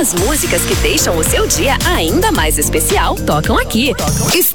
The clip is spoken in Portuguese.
As músicas que deixam o seu dia ainda mais especial tocam aqui.